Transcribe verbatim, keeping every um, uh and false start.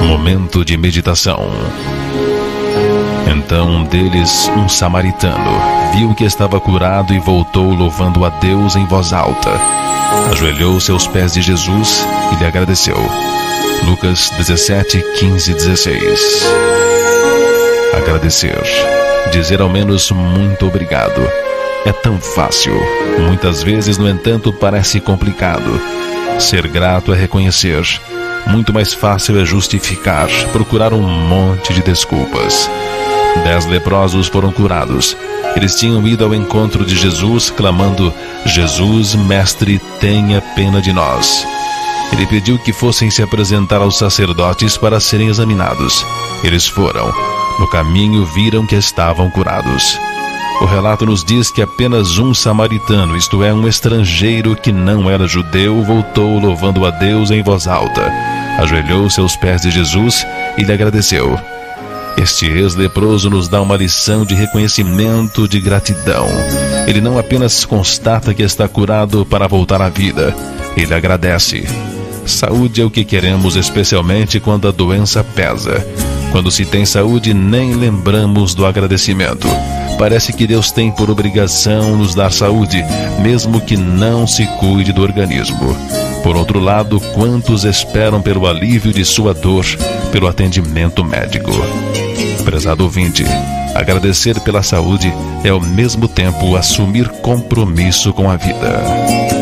Momento de meditação. Então um deles, um samaritano, viu que estava curado e voltou louvando a Deus em voz alta. Ajoelhou-se aos pés de Jesus e lhe agradeceu. Lucas dezessete, quinze e dezesseis. Agradecer. Dizer ao menos muito obrigado. É tão fácil. Muitas vezes, no entanto, parece complicado. Ser grato é reconhecer. Muito mais fácil é justificar, procurar um monte de desculpas. Dez leprosos foram curados. Eles tinham ido ao encontro de Jesus, clamando: Jesus, mestre, tenha pena de nós. Ele pediu que fossem se apresentar aos sacerdotes para serem examinados. Eles foram. No caminho viram que estavam curados. O relato nos diz que apenas um samaritano, isto é, um estrangeiro que não era judeu, voltou louvando a Deus em voz alta. Ajoelhou-se aos pés de Jesus e lhe agradeceu. Este ex-leproso nos dá uma lição de reconhecimento, de gratidão. Ele não apenas constata que está curado para voltar à vida, ele agradece. Saúde é o que queremos, especialmente quando a doença pesa. Quando se tem saúde, nem lembramos do agradecimento. Parece que Deus tem por obrigação nos dar saúde, mesmo que não se cuide do organismo. Por outro lado, quantos esperam pelo alívio de sua dor, pelo atendimento médico? Prezado ouvinte, agradecer pela saúde é ao mesmo tempo assumir compromisso com a vida.